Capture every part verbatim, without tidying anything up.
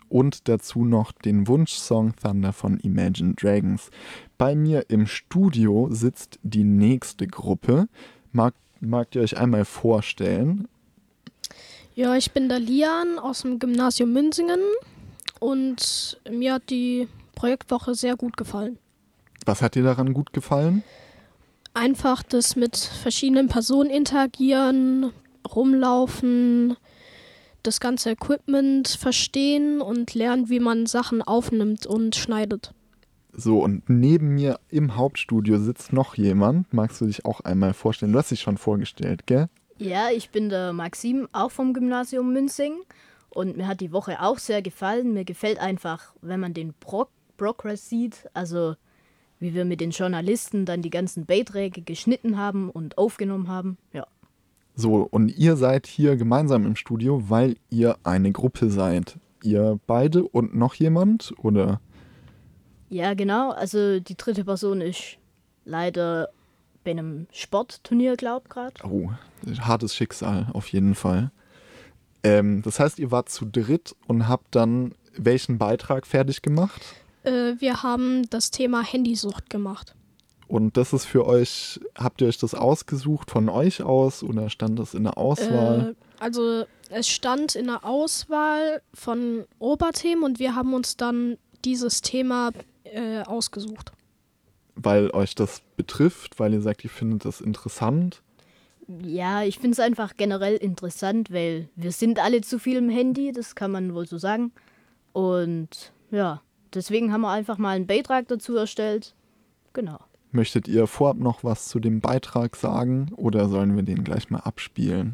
und dazu noch den Wunschsong Thunder von Imagine Dragons. Bei mir im Studio sitzt die nächste Gruppe. Mag, magt ihr euch einmal vorstellen? Ja, ich bin der Lian aus dem Gymnasium Münsingen und mir hat die Projektwoche sehr gut gefallen. Was hat dir daran gut gefallen? Einfach das mit verschiedenen Personen interagieren, rumlaufen, das ganze Equipment verstehen und lernen, wie man Sachen aufnimmt und schneidet. So, und neben mir im Hauptstudio sitzt noch jemand. Magst du dich auch einmal vorstellen? Du hast dich schon vorgestellt, gell? Ja, ich bin der Maxim, auch vom Gymnasium Münzing. Und mir hat die Woche auch sehr gefallen. Mir gefällt einfach, wenn man den Pro- Progress sieht, also wie wir mit den Journalisten dann die ganzen Beiträge geschnitten haben und aufgenommen haben. Ja. So, und ihr seid hier gemeinsam im Studio, weil ihr eine Gruppe seid. Ihr beide und noch jemand, oder? Ja, genau. Also die dritte Person ist leider bei einem Sportturnier, glaub gerade. Oh, hartes Schicksal, auf jeden Fall. Ähm, das heißt, ihr wart zu dritt und habt dann welchen Beitrag fertig gemacht? Äh, wir haben das Thema Handysucht gemacht. Und das ist für euch, habt ihr euch das ausgesucht von euch aus oder stand das in der Auswahl? Äh, also es stand in der Auswahl von Oberthemen und wir haben uns dann dieses Thema äh, ausgesucht. Weil euch das betrifft, weil ihr sagt, ihr findet das interessant? Ja, ich finde es einfach generell interessant, weil wir sind alle zu viel im Handy, das kann man wohl so sagen. Und ja, deswegen haben wir einfach mal einen Beitrag dazu erstellt. Genau. Möchtet ihr vorab noch was zu dem Beitrag sagen oder sollen wir den gleich mal abspielen?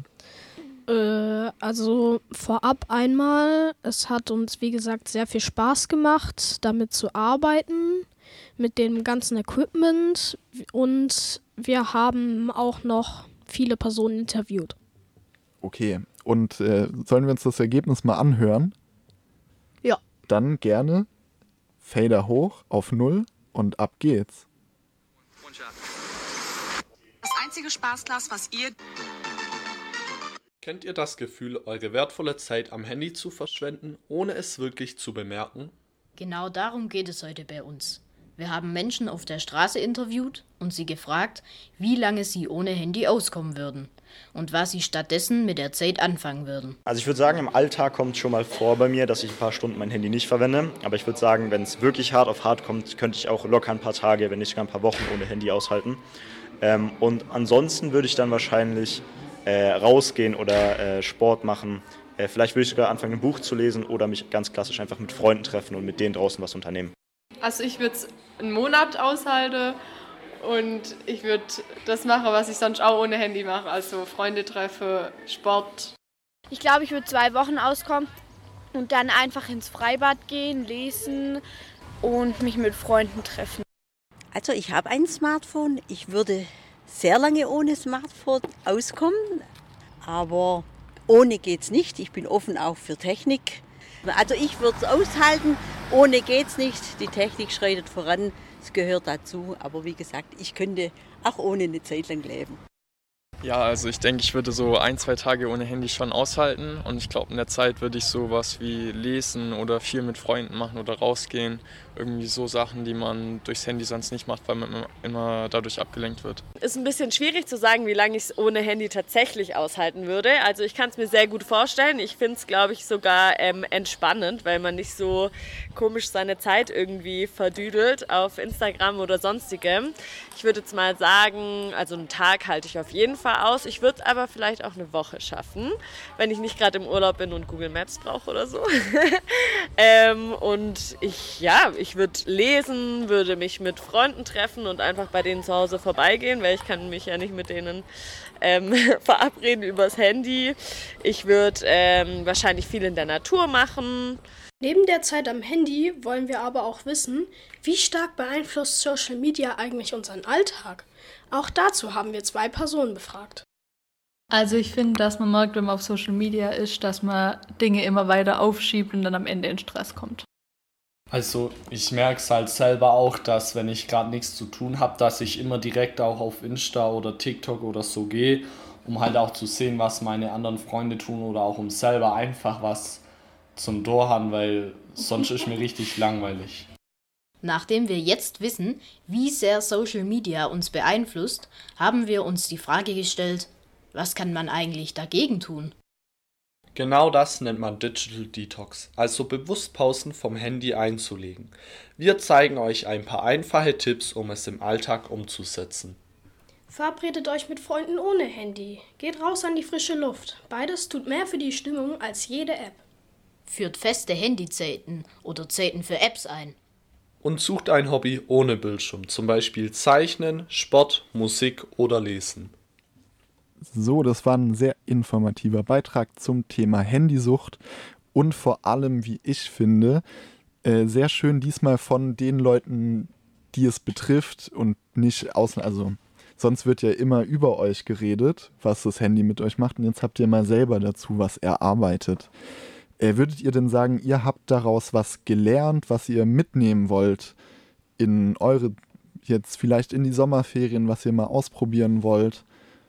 Äh, also vorab einmal, es hat uns wie gesagt sehr viel Spaß gemacht, damit zu arbeiten, mit dem ganzen Equipment und wir haben auch noch viele Personen interviewt. Okay, und äh, sollen wir uns das Ergebnis mal anhören? Ja. Dann gerne Fader hoch auf null und ab geht's. Das einzige Spaßglas, was ihr... Kennt ihr das Gefühl, eure wertvolle Zeit am Handy zu verschwenden, ohne es wirklich zu bemerken? Genau darum geht es heute bei uns. Wir haben Menschen auf der Straße interviewt und sie gefragt, wie lange sie ohne Handy auskommen würden und was sie stattdessen mit der Zeit anfangen würden. Also ich würde sagen, im Alltag kommt schon mal vor bei mir, dass ich ein paar Stunden mein Handy nicht verwende. Aber ich würde sagen, wenn es wirklich hart auf hart kommt, könnte ich auch locker ein paar Tage, wenn nicht sogar ein paar Wochen ohne Handy aushalten. Ähm, und ansonsten würde ich dann wahrscheinlich äh, rausgehen oder äh, Sport machen. Äh, vielleicht würde ich sogar anfangen, ein Buch zu lesen oder mich ganz klassisch einfach mit Freunden treffen und mit denen draußen was unternehmen. Also ich würde es einen Monat aushalten und ich würde das machen, was ich sonst auch ohne Handy mache. Also Freunde treffen, Sport. Ich glaube, ich würde zwei Wochen auskommen und dann einfach ins Freibad gehen, lesen und mich mit Freunden treffen. Also ich habe ein Smartphone. Ich würde sehr lange ohne Smartphone auskommen, aber ohne geht's nicht. Ich bin offen auch für Technik. Also ich würde es aushalten, ohne geht's nicht. Die Technik schreitet voran, es gehört dazu. Aber wie gesagt, ich könnte auch ohne eine Zeit lang leben. Ja, also ich denke, ich würde so ein, zwei Tage ohne Handy schon aushalten. Und ich glaube, in der Zeit würde ich sowas wie lesen oder viel mit Freunden machen oder rausgehen. Irgendwie so Sachen, die man durchs Handy sonst nicht macht, weil man immer dadurch abgelenkt wird. Ist ein bisschen schwierig zu sagen, wie lange ich es ohne Handy tatsächlich aushalten würde. Also ich kann es mir sehr gut vorstellen. Ich finde es, glaube ich, sogar ähm, entspannend, weil man nicht so komisch seine Zeit irgendwie verdüdelt auf Instagram oder sonstigem. Ich würde jetzt mal sagen, also einen Tag halte ich auf jeden Fall aus. Ich würde aber vielleicht auch eine Woche schaffen, wenn ich nicht gerade im Urlaub bin und Google Maps brauche oder so. ähm, und ich, ja, ich würde lesen, würde mich mit Freunden treffen und einfach bei denen zu Hause vorbeigehen, weil ich kann mich ja nicht mit denen ähm, verabreden übers Handy. Ich würde ähm, wahrscheinlich viel in der Natur machen. Neben der Zeit am Handy wollen wir aber auch wissen, wie stark beeinflusst Social Media eigentlich unseren Alltag? Auch dazu haben wir zwei Personen befragt. Also ich finde, dass man merkt, wenn man auf Social Media ist, dass man Dinge immer weiter aufschiebt und dann am Ende in Stress kommt. Also ich merke es halt selber auch, dass wenn ich gerade nichts zu tun habe, dass ich immer direkt auch auf Insta oder TikTok oder so gehe, um halt auch zu sehen, was meine anderen Freunde tun oder auch um selber einfach was zum Durchhaben, weil sonst ist mir richtig langweilig. Nachdem wir jetzt wissen, wie sehr Social Media uns beeinflusst, haben wir uns die Frage gestellt, was kann man eigentlich dagegen tun? Genau das nennt man Digital Detox, also bewusst Pausen vom Handy einzulegen. Wir zeigen euch ein paar einfache Tipps, um es im Alltag umzusetzen. Verabredet euch mit Freunden ohne Handy. Geht raus an die frische Luft. Beides tut mehr für die Stimmung als jede App. Führt feste Handyzeiten oder Zeiten für Apps ein. Und sucht ein Hobby ohne Bildschirm, zum Beispiel Zeichnen, Sport, Musik oder Lesen. So, das war ein sehr informativer Beitrag zum Thema Handysucht und vor allem, wie ich finde, äh, sehr schön diesmal von den Leuten, die es betrifft und nicht außen, also sonst wird ja immer über euch geredet, was das Handy mit euch macht und jetzt habt ihr mal selber dazu was erarbeitet. Äh, würdet ihr denn sagen, ihr habt daraus was gelernt, was ihr mitnehmen wollt in eure, jetzt vielleicht in die Sommerferien, was ihr mal ausprobieren wollt?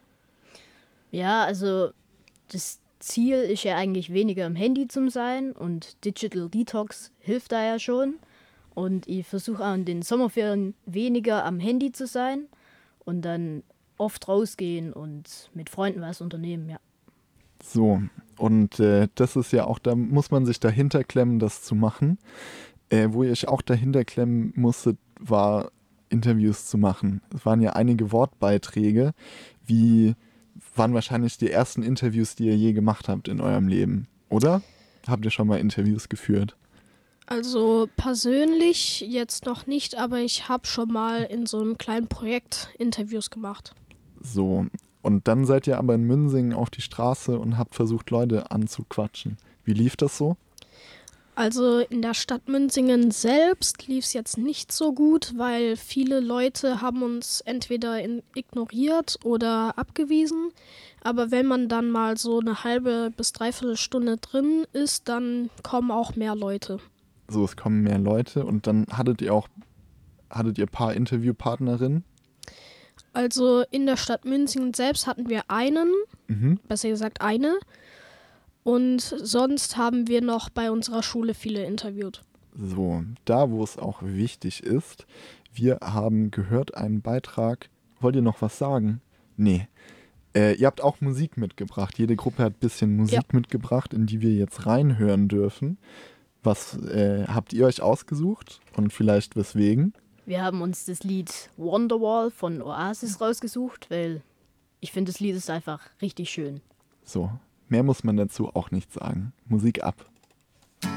Ja, also das Ziel ist ja eigentlich weniger am Handy zu sein und Digital Detox hilft da ja schon. Und ich versuche auch in den Sommerferien weniger am Handy zu sein und dann oft rausgehen und mit Freunden was unternehmen, ja. So, und äh, das ist ja auch, da muss man sich dahinter klemmen, das zu machen. Äh, wo ihr euch auch dahinter klemmen musstet, war Interviews zu machen. Es waren ja einige Wortbeiträge, wie waren wahrscheinlich die ersten Interviews, die ihr je gemacht habt in eurem Leben, oder? Habt ihr schon mal Interviews geführt? Also persönlich jetzt noch nicht, aber ich habe schon mal in so einem kleinen Projekt Interviews gemacht. So, und dann seid ihr aber in Münsingen auf die Straße und habt versucht, Leute anzuquatschen. Wie lief das so? Also in der Stadt Münsingen selbst lief es jetzt nicht so gut, weil viele Leute haben uns entweder in, ignoriert oder abgewiesen. Aber wenn man dann mal so eine halbe bis dreiviertel Stunde drin ist, dann kommen auch mehr Leute. So, es kommen mehr Leute und dann hattet ihr auch, hattet ihr ein paar Interviewpartnerinnen? Also in der Stadt Münsingen selbst hatten wir einen, Mhm. besser gesagt eine. Und sonst haben wir noch bei unserer Schule viele interviewt. So, da wo es auch wichtig ist, wir haben gehört einen Beitrag. Wollt ihr noch was sagen? Nee. Äh, ihr habt auch Musik mitgebracht. Jede Gruppe hat ein bisschen Musik Ja. mitgebracht, in die wir jetzt reinhören dürfen. Was äh, habt ihr euch ausgesucht und vielleicht weswegen? Wir haben uns das Lied Wonderwall von Oasis rausgesucht, weil ich finde, das Lied ist einfach richtig schön. So, mehr muss man dazu auch nicht sagen. Musik ab.